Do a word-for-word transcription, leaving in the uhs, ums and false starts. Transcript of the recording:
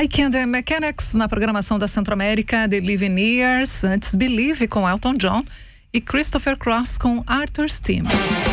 Ike and the Mechanics na programação da Centro-América, The Living Years, antes Believe com Elton John e Christopher Cross com Arthur's Theme.